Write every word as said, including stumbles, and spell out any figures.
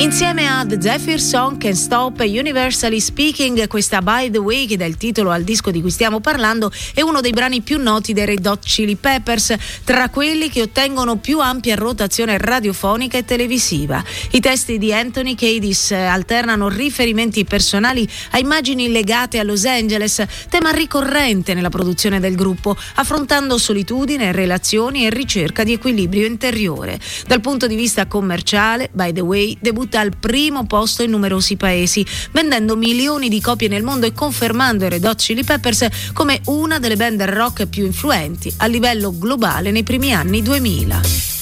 Insieme a The Zephyr Song, Can't Stop e Universally Speaking, questa By the Way, che dà il titolo al disco di cui stiamo parlando, è uno dei brani più noti dei Red Hot Chili Peppers, tra quelli che ottengono più ampia rotazione radiofonica e televisiva. I testi di Anthony Kiedis alternano riferimenti personali a immagini legate a Los Angeles, tema ricorrente nella produzione del gruppo, affrontando solitudine, relazioni e ricerca di equilibrio interiore. Dal punto di vista commerciale, By the Way debutta al primo posto in numerosi paesi, vendendo milioni di copie nel mondo e confermando i Red Hot Chili Peppers come una delle band rock più influenti a livello globale nei primi anni duemila.